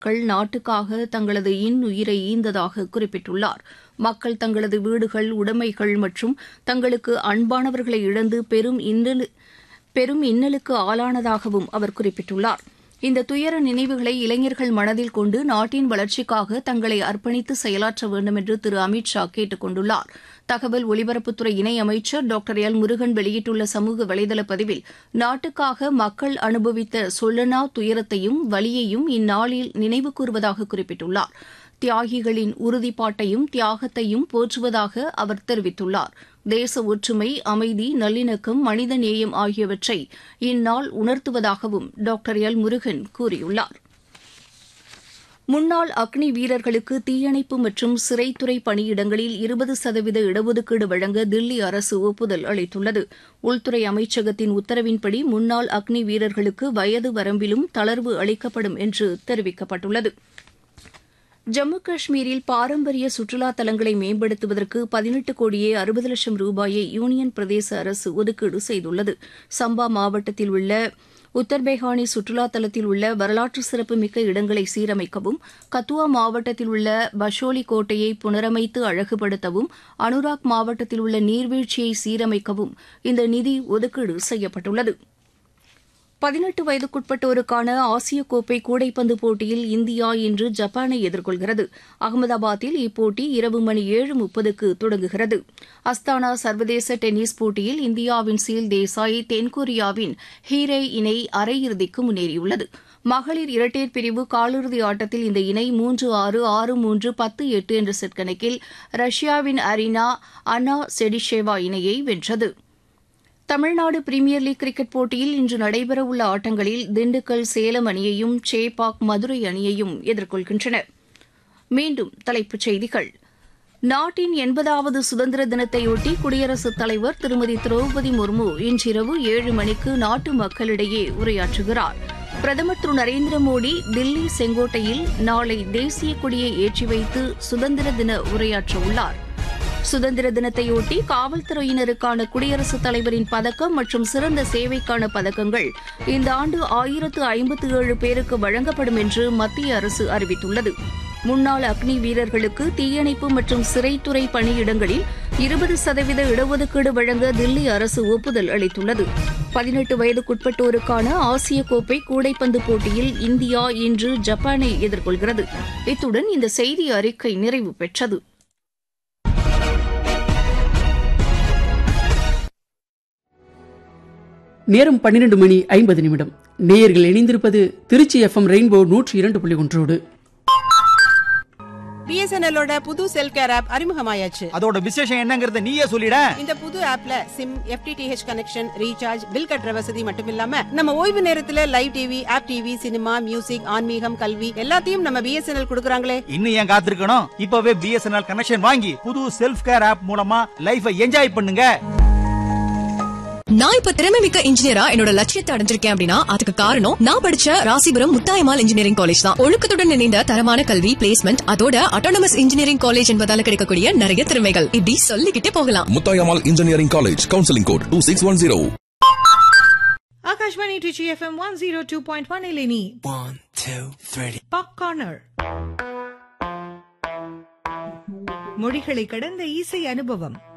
மக்கள் நாட்டுக்காக தங்களது இன்னுயிரை ஈந்ததாக குறிப்பிட்டுள்ளார். மக்கள் தங்களது வீடுகள், உடைமைகள் மற்றும் தங்களுக்கு அன்பானவர்களை இழந்து பெரும் இன்னலுக்கு ஆளானதாகவும் அவர் குறிப்பிட்டுள்ளார். இந்த துயர நினைவுகளை இளைஞர்கள் மனதில் கொண்டு நாட்டின் வளர்ச்சிக்காக தங்களை அர்ப்பணித்து செயலாற்ற வேண்டும் என்று திரு அமித் ஷா கேட்டுக் கொண்டுள்ளார். தகவல் ஒலிபரப்புத்துறை இணையமைச்சர் டாக்டர் எல் முருகன் வெளியிட்டுள்ள சமூக வலைதள பதிவில் நாட்டுக்காக மக்கள் அனுபவித்த சொல்லனா துயரத்தையும் வலியையும் இந்நாளில் நினைவு கூறுவதாக குறிப்பிட்டுள்ளார். தியாகிகளின் உறுதிப்பாட்டையும் தியாகத்தையும் போற்றுவதாக அவர் தெரிவித்துள்ளார். தேச ஒற்றுமை, அமைதி, நல்லிணக்கம், மனித நேயம் ஆகியவற்றை இந்நாள் உணர்த்துவதாகவும் டாக்டர் எல் முருகன் கூறியுள்ளார். முன்னாள் அக்னி வீரர்களுக்கு தீயணைப்பு மற்றும் சிறைத்துறை பணியிடங்களில் 20% இடஒதுக்கீடு வழங்க தில்லி அரசு ஒப்புதல் அளித்துள்ளது. உள்துறை அமைச்சகத்தின் உத்தரவின்படி முன்னாள் அக்னி வீரர்களுக்கு வயது வரம்பிலும் தளர்வு அளிக்கப்படும் என்று தெரிவிக்கப்பட்டுள்ளது. ஜம்மு காஷ்மீரில் பாரம்பரிய சுற்றுலா தலங்களை மேம்படுத்துவதற்கு 18 கோடியே 60 லட்சம் ரூபாயை யூனியன் பிரதேச அரசு ஒதுக்கீடு செய்துள்ளது. சம்பா மாவட்டத்தில் உள்ள உத்தர்பேகானி சுற்றுலா தலத்தில் உள்ள வரலாற்று சிறப்புமிக்க இடங்களை சீரமைக்கவும், கத்துவா மாவட்டத்தில் உள்ள பஷோலி கோட்டையை புனரமைத்து அழகுபடுத்தவும், அனுராக் மாவட்டத்தில் உள்ள நீர்வீழ்ச்சியை சீரமைக்கவும் இந்த நிதி ஒதுக்கீடு செய்யப்பட்டுள்ளது. 18 வயதுக்குட்பட்டோருக்கான ஆசிய கோப்பை கூடைப்பந்து போட்டியில் இந்தியா இன்று ஜப்பானை எதிர்கொள்கிறது. அகமதாபாத்தில் இப்போட்டி இரவு மணி 7:30க்கு தொடங்குகிறது. அஸ்தானா சர்வதேச டென்னிஸ் போட்டியில் இந்தியாவின் சீல் தேசாய் தென்கொரியாவின் ஹீரே இணை அரையிறுதிக்கு முன்னேறியுள்ளது. மகளிர் இரட்டையர் பிரிவு காலிறுதி ஆட்டத்தில் இந்த இணை 3-6, 6-3, 10-8 என்ற செட் கணக்கில் ரஷ்யாவின் அரினா அன்னா செடிஷேவா இணையை வென்றது. தமிழ்நாடு பிரீமியர் லீக் கிரிக்கெட் போட்டியில் இன்று நடைபெறவுள்ள ஆட்டங்களில் திண்டுக்கல் சேலம் அணியையும், சேப்பாக் மதுரை அணியையும் எதிர்கொள்கின்றன. மீண்டும் தலைப்புச் செய்திகள். நாட்டின் 80வது சுதந்திர தினத்தையொட்டி குடியரசுத் தலைவர் திருமதி திரௌபதி முர்மு இன்றிரவு 7 மணிக்கு நாட்டு மக்களிடையே உரையாற்றுகிறார். பிரதமர் திரு நரேந்திர மோடி தில்லி செங்கோட்டையில் நாளை தேசிய கொடியை ஏற்றி வைத்து சுதந்திர தின உரையாற்றவுள்ளார். சுதந்திர தினத்தையொட்டி காவல்துறையினருக்கான குடியரசுத் தலைவரின் பதக்கம் மற்றும் சிறந்த சேவைக்கான பதக்கங்கள் இந்த ஆண்டு 1057 பேருக்கு வழங்கப்படும் என்று மத்திய அரசு அறிவித்துள்ளது. முன்னாள் அக்னி வீரர்களுக்கு தீயணைப்பு மற்றும் சிறைத்துறை பணியிடங்களில் 20% இடஒதுக்கீடு வழங்க தில்லி அரசு ஒப்புதல் அளித்துள்ளது. 18 வயதுக்குட்பட்டோருக்கான ஆசிய கோப்பை கூடைப்பந்து போட்டியில் இந்தியா இன்று ஜப்பானை எதிர்கொள்கிறது. இத்துடன் இந்த செய்தி அறிக்கை நிறைவு பெற்றது. நேரம் 12:50. நேயர்கள் இணைந்திருப்பது திருச்சி FM ரெயின்போ 102.1. பிஎஸ்என்எல்லோட புது செல்ஃப் கேர் ஆப் அறிமுகமாயாச்சு. அதோட விசேஷம் என்னங்கறத நீயே சொல்லிட. இந்த புது ஆப்ல sim, FTTH connection, recharge, bill கட்டுற வசதி மட்டும் இல்லாம நம்ம ஓய்வு நேரத்துல live TV, app TV, cinema, music, ஆன்மீகம், கல்வி எல்லாத்தையும் நம்ம பிஎஸ்என்எல் கொடுக்கறாங்களே. இன்னும் ஏன் காத்திருக்கணும்? இப்பவே பிஎஸ்என்எல் கனெக்ஷன் வாங்கி புது செல்ஃப் கேர் ஆப் மூலமா லைஃபை என்ஜாய் பண்ணுங்க. நான் இப்ப திறமைமிக்க இன்ஜினியரா என்னோட லட்சியத்தை அடைஞ்சிருக்கேன் அப்படின்னா அதுக்கு காரணம் நான் படிச்ச ராசிபுரம் முத்தாயம்மாள் இன்ஜினியரிங் காலேஜ் தான். ஒழுக்கத்துடன் இணைந்த தரமான கல்வி, பிளேஸ்மெண்ட், அதோட அட்டானமஸ் இன்ஜினியரிங் காலேஜ் என்பதால கிடைக்கக்கூடிய நிறைய திறமைகள் இப்படி சொல்லிக்கிட்டே போகலாம். Muthayammal engineering college, counselling code 2610. Akashvani Trichy FM 102.1 இலினி 1 2 3 pop corner. மொழிகளை கடந்த இசை அனுபவம்.